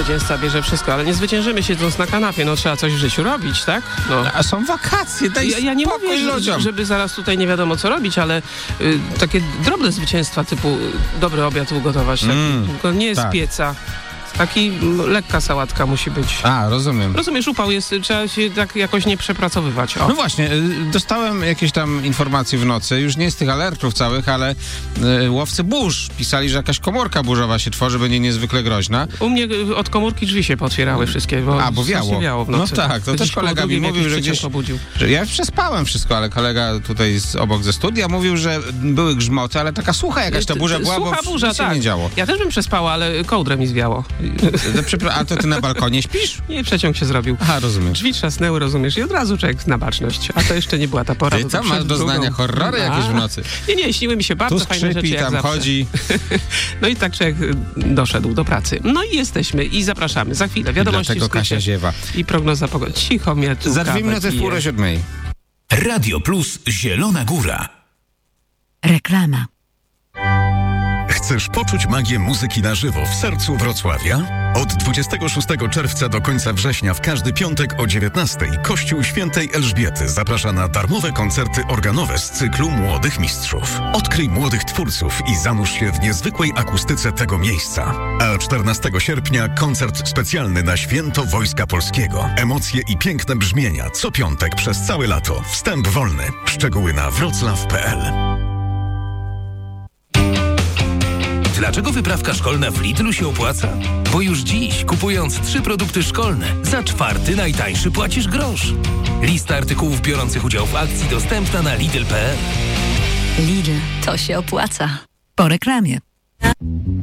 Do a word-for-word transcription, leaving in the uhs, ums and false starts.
zwycięzca bierze wszystko, ale nie zwyciężymy siedząc na kanapie, no trzeba coś w życiu robić, tak? No. A są wakacje, daj Ja, ja nie spokój mówię, że, ludziom. żeby zaraz tutaj nie wiadomo co robić, ale y, takie drobne zwycięstwa typu y, dobry obiad ugotować, taki, Mm, tylko nie z tak. pieca. Taki m, lekka sałatka musi być. A, rozumiem. Rozumiesz, upał jest, trzeba się tak jakoś nie przepracowywać. O. No właśnie, y, dostałem jakieś tam informacje w nocy, już nie z tych alertów całych, ale y, łowcy burz pisali, że jakaś komórka burzowa się tworzy, będzie niezwykle groźna. U mnie y, od komórki drzwi się pootwierały wszystkie, bo, A, bo wiało. strasznie wiało w nocy. No tak, to Gdzieś też kolega koło mi drugiej mówił, jakiś że przeciąg gdzieś... obudził. Że ja przespałem wszystko, ale kolega tutaj z, obok ze studia mówił, że były grzmoty, ale taka sucha jakaś ta burza była, Sucha bo burza, nic się tak. nie działo. Ja też bym przespała, ale kołdrę mi zwiało. No, przepra- A to ty na balkonie śpisz? Nie, przeciąg się zrobił. Aha, rozumiem. Drzwi trzasnęły, rozumiesz, i od razu człowiek na baczność. A to jeszcze nie była ta pora. Ty bo to tam przed masz doznania, drugą. horrory jakieś w A, nocy. Nie, nie, śniły mi się bardzo Tu fajne rzeczy, skrzypi, jak tam zawsze. chodzi. No i tak człowiek y, doszedł do pracy. No i jesteśmy i zapraszamy. Za chwilę wiadomości Dlatego w skrócie. Kasia ziewa. I prognoza pogody. Cicho mnie tu Za dwie kawę minuty w piję. pół do siódmej. Radio Plus Zielona Góra. Reklama. Chcesz poczuć magię muzyki na żywo w sercu Wrocławia? Od dwudziestego szóstego czerwca do końca września w każdy piątek o dziewiętnastej Kościół Świętej Elżbiety zaprasza na darmowe koncerty organowe z cyklu Młodych Mistrzów. Odkryj młodych twórców i zanurz się w niezwykłej akustyce tego miejsca. A czternastego sierpnia koncert specjalny na Święto Wojska Polskiego. Emocje i piękne brzmienia co piątek przez całe lato. Wstęp wolny. Szczegóły na wroclaw kropka p l. Dlaczego wyprawka szkolna w Lidlu się opłaca? Bo już dziś, kupując trzy produkty szkolne, za czwarty najtańszy płacisz grosz. Lista artykułów biorących udział w akcji dostępna na lidl kropka p l. Lidl, to się opłaca. Po reklamie.